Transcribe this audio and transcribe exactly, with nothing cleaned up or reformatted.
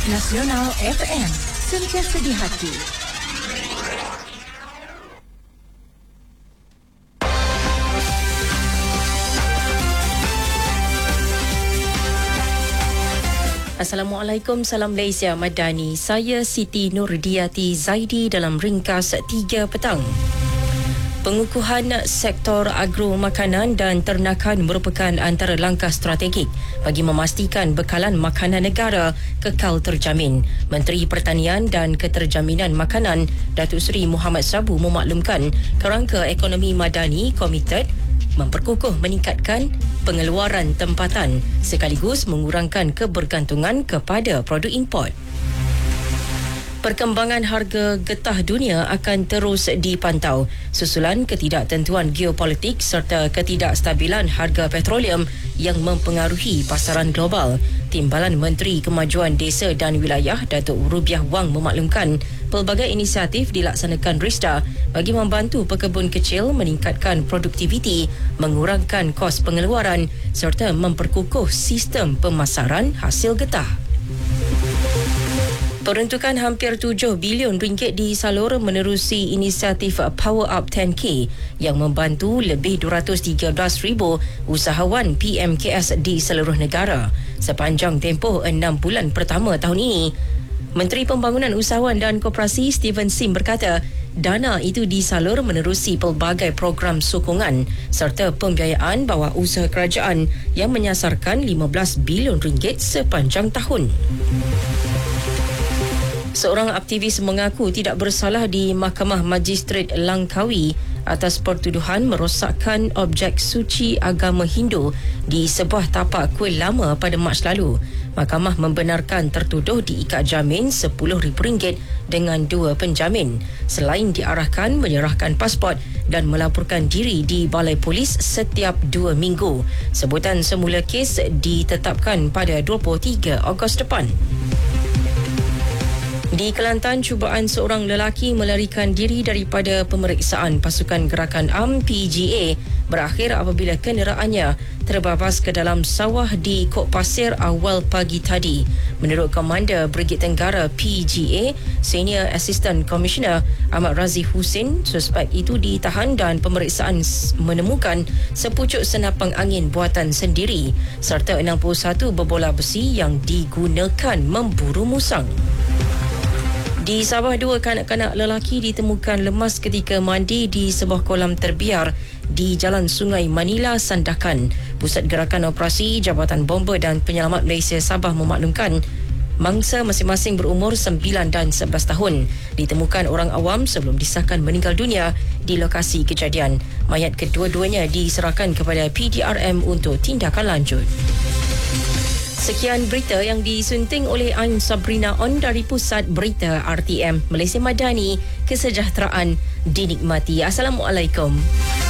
Nasional F M, sentiasa di hati. Assalamualaikum, salam Malaysia Madani. Saya Siti Nurdiati Zaidi dalam ringkas tiga petang. Pengukuhan sektor agro makanan dan ternakan merupakan antara langkah strategik bagi memastikan bekalan makanan negara kekal terjamin. Menteri Pertanian dan Keterjaminan Makanan Datuk Seri Muhammad Sabu memaklumkan kerangka ekonomi madani komited memperkukuh meningkatkan pengeluaran tempatan sekaligus mengurangkan kebergantungan kepada produk import. Perkembangan harga getah dunia akan terus dipantau susulan ketidaktentuan geopolitik serta ketidakstabilan harga petroleum yang mempengaruhi pasaran global. Timbalan Menteri Kemajuan Desa dan Wilayah Datuk Rubiah Wang memaklumkan pelbagai inisiatif dilaksanakan RISDA bagi membantu pekebun kecil meningkatkan produktiviti, mengurangkan kos pengeluaran serta memperkukuh sistem pemasaran hasil getah. Peruntukan hampir tujuh bilion ringgit disalur menerusi inisiatif Power Up ten K yang membantu lebih dua ratus tiga belas ribu usahawan P M K S di seluruh negara sepanjang tempoh enam bulan pertama tahun ini. Menteri Pembangunan Usahawan dan Koperasi Steven Sim berkata, dana itu disalur menerusi pelbagai program sokongan serta pembiayaan bawah usaha kerajaan yang menyasarkan lima belas bilion ringgit sepanjang tahun. Seorang aktivis mengaku tidak bersalah di Mahkamah Magistrate Langkawi atas pertuduhan merosakkan objek suci agama Hindu di sebuah tapak kuil lama pada Mac lalu. Mahkamah membenarkan tertuduh diikat jamin sepuluh ribu ringgit dengan dua penjamin selain diarahkan menyerahkan pasport dan melaporkan diri di balai polis setiap dua minggu. Sebutan semula kes ditetapkan pada dua puluh tiga Ogos depan. Di Kelantan, cubaan seorang lelaki melarikan diri daripada pemeriksaan pasukan gerakan A M P G A berakhir apabila kenderaannya terbabas ke dalam sawah di Kok Pasir awal pagi tadi. Menurut Komander Brigade Tenggara P G A, Senior Assistant Commissioner Ahmad Razi Husin, suspek itu ditahan dan pemeriksaan menemukan sepucuk senapang angin buatan sendiri serta enam puluh satu berbola besi yang digunakan memburu musang. Di Sabah, dua kanak-kanak lelaki ditemukan lemas ketika mandi di sebuah kolam terbiar di Jalan Sungai Manila, Sandakan. Pusat Gerakan Operasi Jabatan Bomba dan Penyelamat Malaysia Sabah memaklumkan mangsa masing-masing berumur sembilan dan sebelas tahun. Ditemukan orang awam sebelum disahkan meninggal dunia di lokasi kejadian. Mayat kedua-duanya diserahkan kepada P D R M untuk tindakan lanjut. Sekian berita yang disunting oleh Ain Sabrina On dari Pusat Berita R T M Malaysia Madani. Kesejahteraan dinikmati. Assalamualaikum.